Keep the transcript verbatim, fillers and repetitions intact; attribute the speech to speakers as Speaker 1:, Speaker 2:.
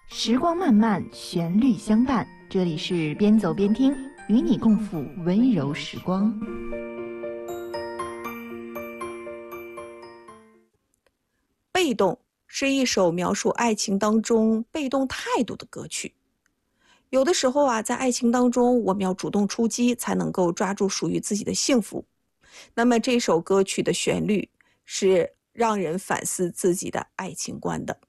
Speaker 1: 时光漫漫，旋律相伴。这里是边走边听，与你共赴温柔时光。
Speaker 2: 被动是一首描述爱情当中被动态度的歌曲。有的时候啊，在爱情当中，我们要主动出击，才能够抓住属于自己的幸福。那么这首歌曲的旋律是让人反思自己的爱情观的。